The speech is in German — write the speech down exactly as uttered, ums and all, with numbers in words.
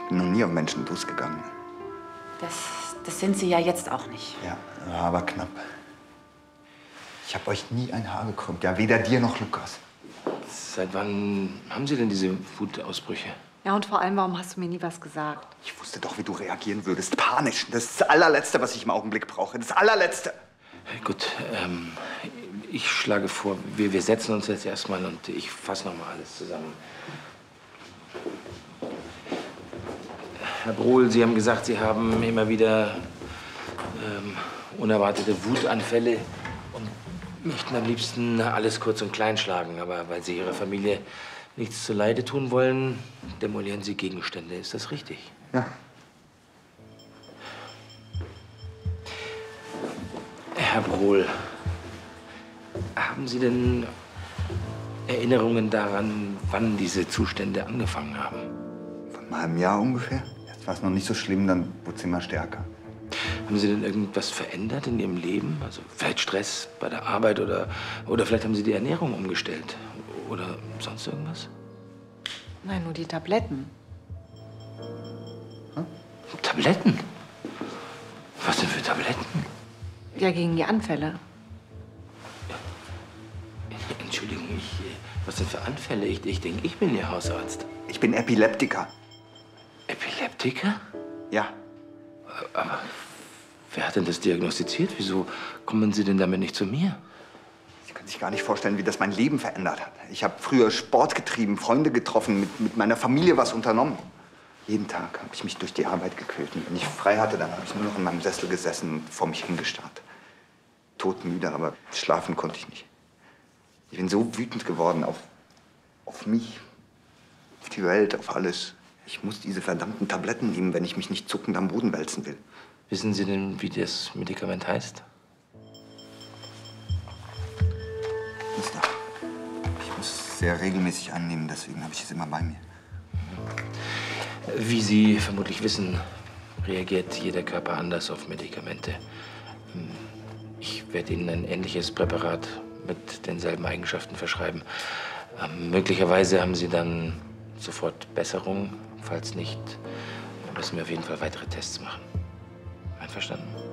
Ich bin noch nie auf Menschen losgegangen. Das, das sind Sie ja jetzt auch nicht. Ja, aber knapp. Ich habe euch nie ein Haar gekrümmt. Ja, weder dir noch Lukas. Seit wann haben Sie denn diese Wutausbrüche? Ja, und vor allem, warum hast du mir nie was gesagt? Ich wusste doch, wie du reagieren würdest. Panisch. Das ist das allerletzte, was ich im Augenblick brauche. Das allerletzte. Gut, ähm, ich schlage vor, wir, wir setzen uns jetzt erstmal und ich fasse noch mal alles zusammen. Herr Brohl, Sie haben gesagt, Sie haben immer wieder ähm, unerwartete Wutanfälle und möchten am liebsten alles kurz und klein schlagen. Aber weil Sie Ihrer Familie nichts zuleide tun wollen, demolieren Sie Gegenstände. Ist das richtig? Ja. Herr Brohl, haben Sie denn Erinnerungen daran, wann diese Zustände angefangen haben? Vor einem halben Jahr ungefähr. Jetzt war es noch nicht so schlimm, dann wurde es immer stärker. Haben Sie denn irgendwas verändert in Ihrem Leben? Also vielleicht Stress bei der Arbeit oder, oder vielleicht haben Sie die Ernährung umgestellt? Oder sonst irgendwas? Nein, nur die Tabletten. Hm? Tabletten? Was denn für Tabletten? Ja, gegen die Anfälle. Entschuldigung, ich, was denn für Anfälle? Ich, ich denke, ich bin Ihr Hausarzt. Ich bin Epileptiker. Epileptiker? Ja. Aber wer hat denn das diagnostiziert? Wieso kommen Sie denn damit nicht zu mir? Sie können sich gar nicht vorstellen, wie das mein Leben verändert hat. Ich habe früher Sport getrieben, Freunde getroffen, mit, mit meiner Familie was unternommen. Jeden Tag habe ich mich durch die Arbeit gequält. Und wenn ich frei hatte, dann habe ich nur noch in meinem Sessel gesessen und vor mich hingestarrt. Todmüde, aber schlafen konnte ich nicht. Ich bin so wütend geworden auf, auf mich, auf die Welt, auf alles. Ich muss diese verdammten Tabletten nehmen, wenn ich mich nicht zuckend am Boden wälzen will. Wissen Sie denn, wie das Medikament heißt? Mister, ich muss es sehr regelmäßig annehmen, deswegen habe ich es immer bei mir. Wie Sie vermutlich wissen, reagiert jeder Körper anders auf Medikamente. Ich werde Ihnen ein ähnliches Präparat mit denselben Eigenschaften verschreiben. Ähm, möglicherweise haben Sie dann sofort Besserung. Falls nicht, müssen wir auf jeden Fall weitere Tests machen. Einverstanden?